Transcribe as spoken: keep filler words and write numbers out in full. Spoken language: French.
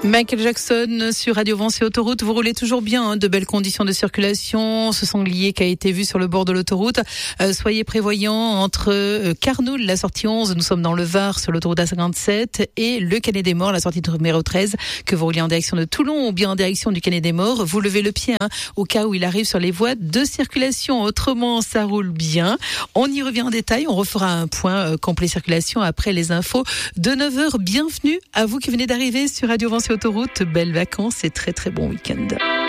Michael Jackson sur Radio Vence et Autoroute. Vous roulez toujours bien, hein, de belles conditions de circulation. Ce sanglier qui a été vu sur le bord de l'autoroute. Euh, soyez prévoyants entre euh, Carnoul, la sortie onze, nous sommes dans le Var sur l'autoroute A cinquante-sept, et le Canet des Morts, la sortie numéro treize, que vous roulez en direction de Toulon ou bien en direction du Canet des Morts. Vous levez le pied, hein, au cas où il arrive sur les voies de circulation. Autrement, ça roule bien. On y revient en détail. On refera un point euh, complet circulation après les infos de neuf heures. Bienvenue à vous qui venez d'arriver sur Radio Vence et Autoroute. Belles vacances et très très bon week-end.